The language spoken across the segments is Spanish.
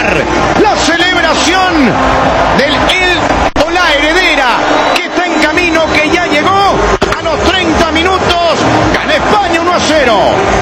celebrar la celebración del él o la heredera que está en camino, que ya llegó a los 30 minutos. Gana España 1-0.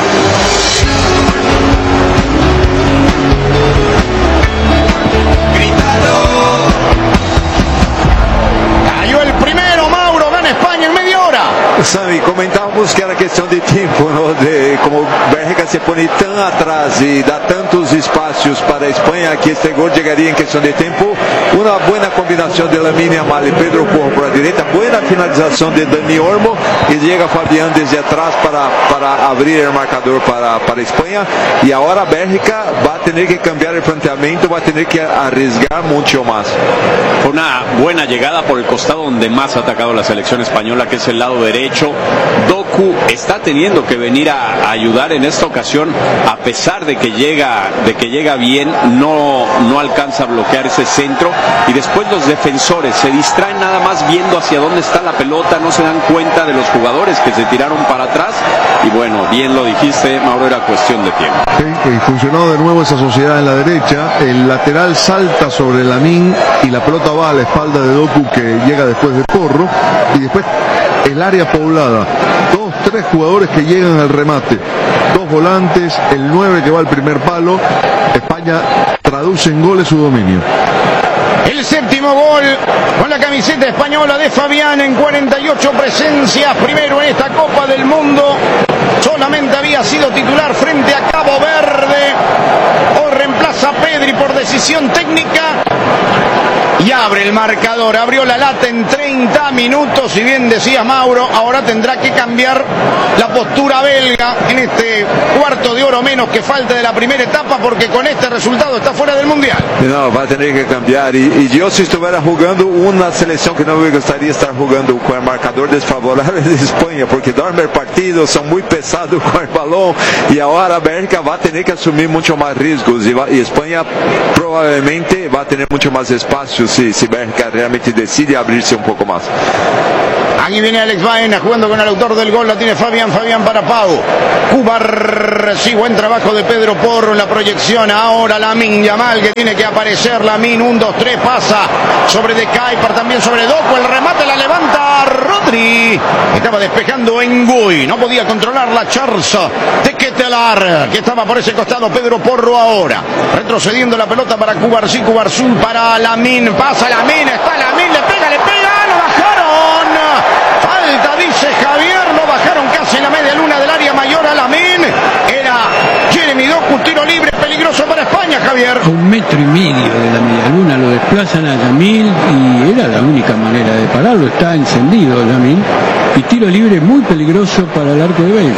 Cayó el primero, Mauro. Gana España en media hora. Sami, comentávamos que era questão de tempo, ¿no? De como Bélgica se pone tan atrás y da tantos espacios para España, que este gol llegaría en cuestión de tiempo. Una buena combinación de Lamine Yamal y Pedro Porro por la derecha, buena finalización de Dani Olmo, y llega Fabián desde atrás para abrir el marcador para España. Y ahora Bélgica va a tener que cambiar el planteamiento, va a tener que arriesgar mucho más. Una buena llegada por el costado donde más ha atacado la selección española, que es el lado derecho. Doku está teniendo que venir a ayudar en esta ocasión, a pesar de que llega bien, no alcanza a bloquear ese centro, y después los defensores se distraen nada más viendo hacia dónde está la pelota, no se dan cuenta de los jugadores que se tiraron para atrás. Y bueno, bien lo dijiste, Mauro, era cuestión de tiempo. Sí, y funcionó de nuevo esa sociedad en la derecha. El lateral salta sobre Lamine y la pelota va a la espalda de Doku, que llega después de Porro, y después el área poblada, 2-3 jugadores que llegan al remate, 2 volantes, el 9 que va al primer palo. España traduce en goles su dominio. El séptimo gol con la camiseta española de Fabián en 48 presencias, primero en esta Copa del Mundo. Solamente había sido titular frente a Cabo Verde. Hoy reemplaza a Pedri por decisión técnica y abre el marcador. Abrió la lata en 30 minutos. Si bien decía Mauro, ahora tendrá que cambiar la postura belga en este cuarto de oro menos que falta de la primera etapa, porque con este resultado está fuera del Mundial. No, va a tener que cambiar. Y yo, si estuviera jugando una selección que no me gustaría estar jugando con el marcador desfavorable de España, porque duerme el partido, son muy pesados con el balón, y ahora Bélgica va a tener que asumir mucho más riesgos, y España probablemente va a tener mucho más espacio si Bélgica realmente decide abrirse un poco más. Aquí viene Alex Baena jugando con el autor del gol, la tiene Fabián para Pau. Cubar, sí, buen trabajo de Pedro Porro en la proyección. Ahora Lamine Yamal, que tiene que aparecer. Lamine, 1, 2, 3, pasa sobre De Kuyper, también sobre Doku, el remate la levanta Rodri. Estaba despejando Engui, no podía controlar la charza de Ketelar, que estaba por ese costado. Pedro Porro ahora, retrocediendo la pelota para Cubarsí, Cubarzul para Lamine, pasa Lamine, está Lamine, le pega, lo bajaron. Falta, dice Javier, lo bajaron casi en la media luna del área mayor a Lamine. Era Jeremy Doku, tiro libre, peligroso para España, Javier. A 1,5 metros de la media luna lo desplazan a Lamine y era la única manera de pararlo. Está encendido Lamine y tiro libre muy peligroso para el arco de Bélgica.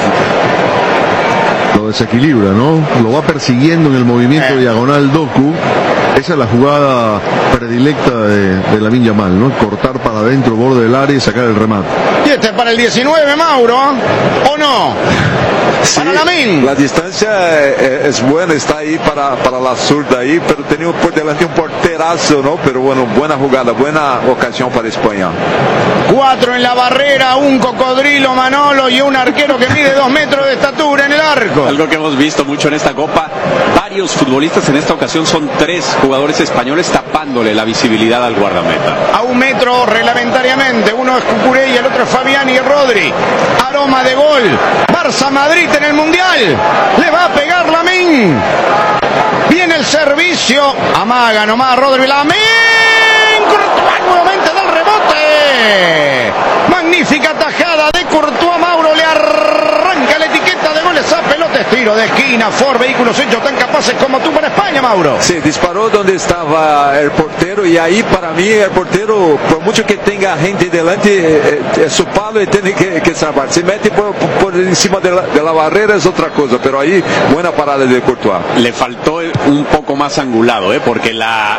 Lo desequilibra, ¿no? Lo va persiguiendo en el movimiento diagonal Doku. Esa es la jugada predilecta de Lamine Yamal, ¿no? Cortar para adentro, borde del área y sacar el remate. Y este es para el 19, Mauro, ¿o no? Sí, para Lamine. La distancia es buena, está ahí para la zurda ahí, pero tenía por delante un porterazo, ¿no? Pero bueno, buena jugada, buena ocasión para España. 4 en la barrera, un cocodrilo Manolo y un arquero que mide 2 metros de estatura en el arco. Algo que hemos visto mucho en esta Copa, varios futbolistas, en esta ocasión son 3 jugadores españoles tapándole la visibilidad al guardameta. A 1 metro reglamentariamente, uno es Cucurella y el otro es Fabián y Rodri. Aroma de gol, Barça-Madrid en el Mundial, le va a pegar Lamine. Viene el servicio, amaga nomás Rodri, Lamine, Courtois nuevamente del rebote. Magnífica tajada de Courtois, Mauro, le arranca la etiqueta de goles a pelota, tiro de esquina, Ford, vehículos hechos tan capaces como tú para España, Mauro. Sí, disparó donde estaba el portero, y ahí para mí el portero, por mucho que tenga gente delante, es su palo y tiene que salvar. Se mete por encima de la barrera es otra cosa, pero ahí buena parada de Courtois. Le faltó un poco más angulado, porque la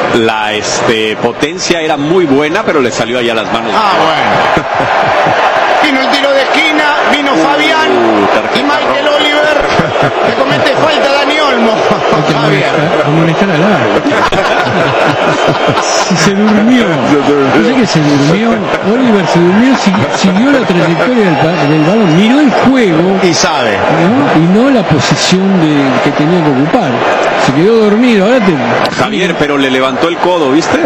potencia era muy buena, pero le salió allá a las manos. Bueno. Vino el tiro de esquina, vino Fabián y Michael Oliver, que comete falta Dani Olmo. Amonestar al árbitro. Si se durmió, no sé que se durmió, Oliver se durmió, siguió la trayectoria del balón, miró el juego y sabe, ¿no? Y no la posición que tenía que ocupar. se quedó dormido. Ahora Javier, pero le levantó el codo, ¿viste?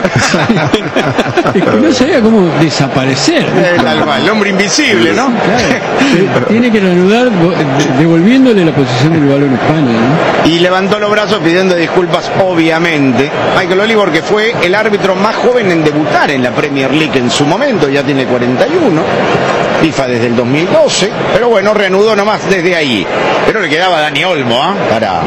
Es que no sabía cómo desaparecer. El hombre invisible, ¿no? Claro. Tiene que reanudar devolviéndole la posición del balón a España, ¿no? Y levantó los brazos pidiendo disculpas, obviamente. Michael Oliver, que fue el árbitro más joven en debutar en la Premier League en su momento, ya tiene 41. FIFA desde el 2012, pero bueno, reanudó nomás desde ahí. Pero le quedaba Dani Olmo, para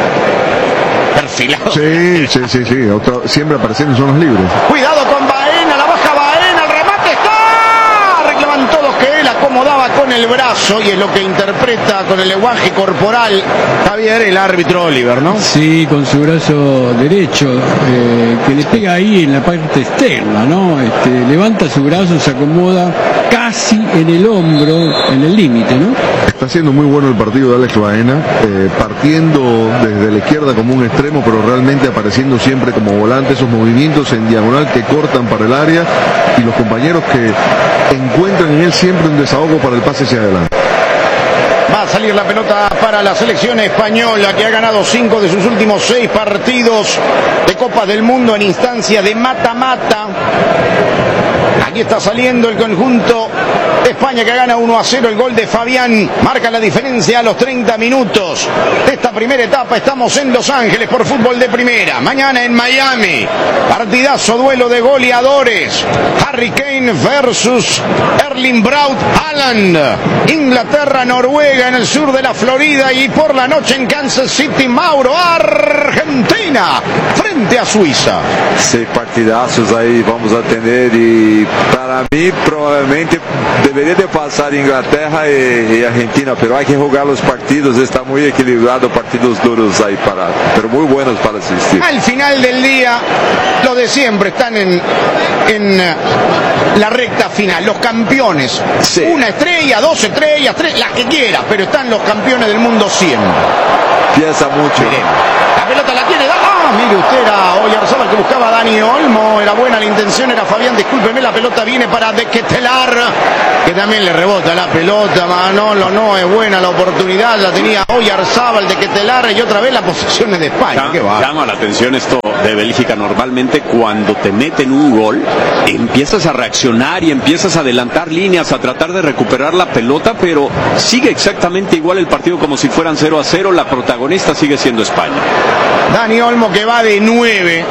perfilado. Sí. Siempre apareciendo en zonas libres. Cuidado con Baena, la baja Baena, el remate está. Reclaman todos que él acomodaba con el brazo y es lo que interpreta con el lenguaje corporal Javier, el árbitro Oliver, ¿no? Sí, con su brazo derecho, que le pega ahí en la parte externa, ¿no? Levanta su brazo, se acomoda casi en el hombro, en el límite, ¿no? Está siendo muy bueno el partido de Alex Baena, partiendo desde la izquierda como un extremo, pero realmente apareciendo siempre como volante, esos movimientos en diagonal que cortan para el área y los compañeros que encuentran en él siempre un desahogo para el pase hacia adelante. Va a salir la pelota para la selección española, que ha ganado 5 de sus últimos 6 partidos de Copa del Mundo en instancia de mata-mata. Aquí está saliendo el conjunto de España, que gana 1-0. El gol de Fabián marca la diferencia a los 30 minutos de esta primera etapa. Estamos en Los Ángeles por fútbol de primera. Mañana en Miami, partidazo, duelo de goleadores. Harry Kane versus Erling Braut Haaland. Inglaterra, Noruega en el sur de la Florida, y por la noche en Kansas City, Mauro, Argentina frente a Suiza. Sí, partidazos ahí vamos a tener, y para mí probablemente debería de pasar Inglaterra y Argentina, pero hay que jugar los partidos, está muy equilibrado, partidos duros ahí pero muy buenos para asistir. Al final del día, lo de siempre, están en la recta final, los campeones, sí. 1 estrella, 2 estrellas, 3, las que quiera, pero están los campeones del mundo siempre. Piensa mucho. Miren, la pelota la tiene, mire usted, era Oyarzabal que buscaba a Dani Olmo, era buena la intención, era Fabián, discúlpeme, la pelota viene para De Ketelaere, que también le rebota la pelota, Manolo, no es buena la oportunidad, la tenía Oyarzabal, De Ketelaere, y otra vez la posesión es de España. Llama la atención esto de Bélgica. Normalmente cuando te meten un gol, empiezas a reaccionar y empiezas a adelantar líneas, a tratar de recuperar la pelota, pero sigue exactamente igual el partido, como si fueran 0-0, la protagonista sigue siendo España. Dani Olmo, que va de 9,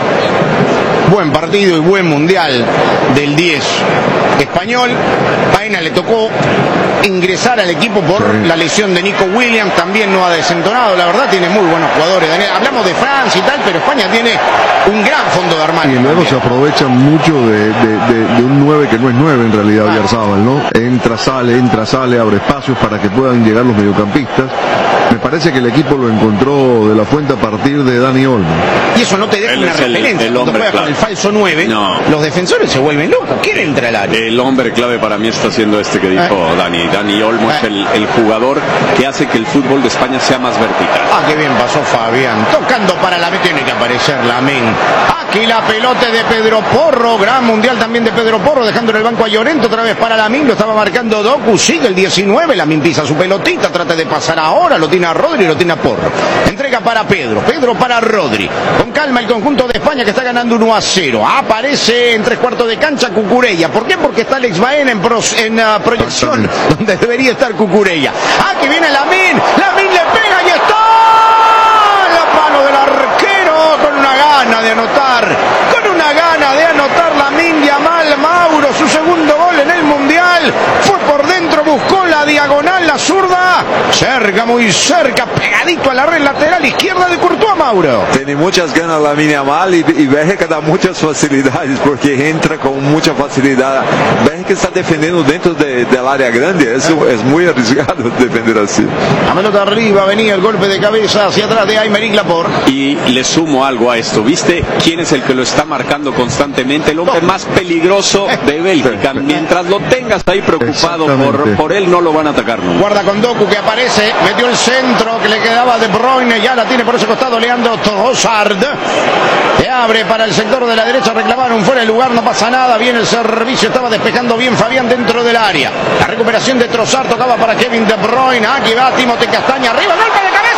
buen partido y buen mundial del 10 español. Baena le tocó ingresar al equipo por la lesión de Nico Williams, también no ha desentonado, la verdad tiene muy buenos jugadores. Hablamos de Francia y tal, pero España tiene un gran fondo de armario. Y luego se aprovechan mucho de un 9 que no es 9 en realidad, Oyarzabal, ¿no? Entra, sale, abre espacios para que puedan llegar los mediocampistas. Me parece que el equipo lo encontró de la fuente a partir de Dani Olmo. Y eso no te deja una referencia. Cuando juegas con el falso 9, los defensores se vuelven locos. ¿Quién entra al área? El hombre clave para mí está siendo este que dijo Dani. Dani Olmo es el jugador que hace que el fútbol de España sea más vertical. Qué bien pasó Fabián. Tocando para la meta, tiene que aparecer Lamín. Aquí la pelota de Pedro Porro. Gran mundial también de Pedro Porro, dejando en el banco a Llorente. Otra vez para Lamín. Lo estaba marcando Doku. Sigue el 19. Lamín pisa su pelotita. Trata de pasar ahora. Lo tiene a Rodri, lo tiene a Porro. Entrega para Pedro. Pedro para Rodri. Con calma el conjunto de España, que está ganando 1-0. Aparece en 3/4 de cancha Cucurella. ¿Por qué? Porque está Alex Baena en proyección, donde debería estar Cucurella. Que viene Lamín. Lamín le pega y está la mano del arquero, con una gana de anotar. Lamín Yamal, Mauro, su segundo gol en el mundial. Fue por dentro, buscó la diagonal, la zurda, cerca, muy cerca, pegadito a la red lateral izquierda de Courtois, Mauro. Tiene muchas ganas Lamine Yamal, y Bélgica da muchas facilidades porque entra con mucha facilidad. Bélgica está defendiendo dentro del área grande, eso es muy arriesgado defender así. La pelota arriba, venía el golpe de cabeza hacia atrás de Aymeric Laporte. Y le sumo algo a esto, ¿viste quién es el que lo está marcando constantemente? El hombre más peligroso de Bélgica. Mientras lo tengas ahí preocupado por él, no lo van a atacar nunca. Guarda con Doku, que aparece, metió el centro que le quedaba De Bruyne, ya la tiene por ese costado Leandro Trossard, que abre para el sector de la derecha, reclamaron fuera de lugar, no pasa nada, viene el servicio, estaba despejando bien Fabián dentro del área. La recuperación de Trossard, tocaba para Kevin De Bruyne, aquí va Timothée Castaña, arriba, golpe de cabeza.